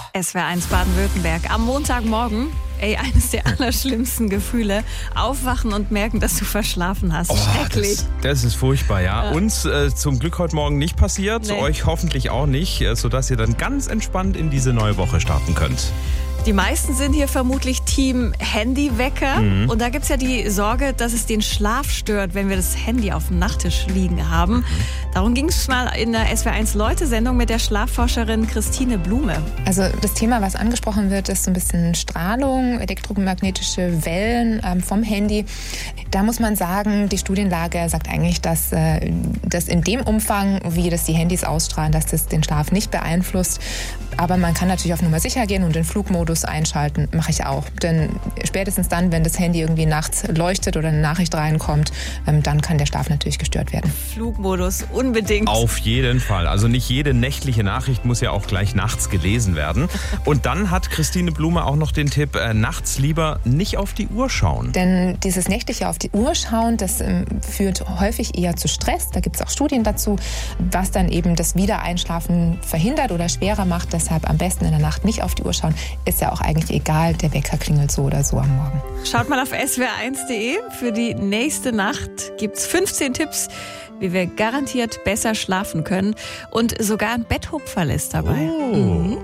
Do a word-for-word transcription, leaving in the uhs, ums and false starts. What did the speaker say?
S W R eins Baden-Württemberg. Am Montagmorgen, ey, eines der allerschlimmsten Gefühle. Aufwachen und merken, dass du verschlafen hast. Oh, Schrecklich. Das, das ist furchtbar, ja. Ja. Uns äh, zum Glück heute Morgen nicht passiert, Nee. euch hoffentlich auch nicht, äh, sodass ihr dann ganz entspannt in diese neue Woche starten könnt. Die meisten sind hier vermutlich Team Handywecker. Mhm. Und da gibt es ja die Sorge, dass es den Schlaf stört, wenn wir das Handy auf dem Nachttisch liegen haben. Mhm. Darum ging es mal in der S W R eins Leute-Sendung mit der Schlafforscherin Christine Blume. Also das Thema, was angesprochen wird, ist so ein bisschen Strahlung, elektromagnetische Wellen ähm, vom Handy. Da muss man sagen, die Studienlage sagt eigentlich, dass äh, das in dem Umfang, wie das die Handys ausstrahlen, dass das den Schlaf nicht beeinflusst. Aber man kann natürlich auf Nummer sicher gehen und den Flugmodus einschalten, mache ich auch. Denn spätestens dann, wenn das Handy irgendwie nachts leuchtet oder eine Nachricht reinkommt, ähm, dann kann der Schlaf natürlich gestört werden. Flugmodus, unbedingt. Auf jeden Fall. Also nicht jede nächtliche Nachricht muss ja auch gleich nachts gelesen werden. Und dann hat Christine Blume auch noch den Tipp, äh, nachts lieber nicht auf die Uhr schauen. Denn dieses nächtliche auf die Uhr schauen, das ähm, führt häufig eher zu Stress. Da gibt es auch Studien dazu, was dann eben das Wiedereinschlafen verhindert oder schwerer macht. Deshalb am besten in der Nacht nicht auf die Uhr schauen. Ist ja auch eigentlich egal, der Wecker klingelt so oder so am Morgen. Schaut mal auf S W R eins punkt de. Für die nächste Nacht gibt's fünfzehn Tipps, wie wir garantiert besser schlafen können. Und sogar ein Betthupferl ist dabei. Oh. Mhm.